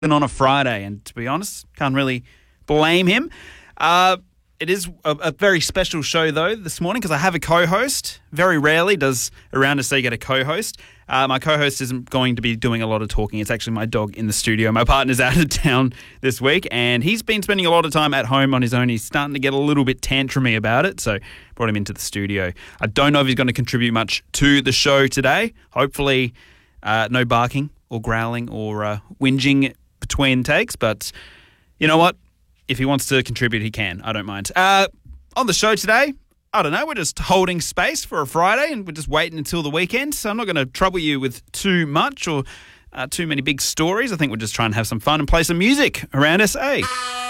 on a Friday, and to be honest, can't really blame him. It is a very special show, though, this morning because I have a co-host. Very rarely does Around Us Say get a co-host. My co-host isn't going to be doing a lot of talking. It's actually my dog in the studio. My partner's out of town this week, and he's been spending a lot of time at home on his own. He's starting to get a little bit tantrumy about it, so brought him into the studio. I don't know if he's going to contribute much to the show today. Hopefully no barking or growling or whinging between takes, but you know what? If he wants to contribute, he can. I don't mind. On the show today, I don't know, we're just holding space for a Friday and we're just waiting until the weekend, so I'm not going to trouble you with too much or too many big stories. I think we'll just try and have some fun and play some music around SA.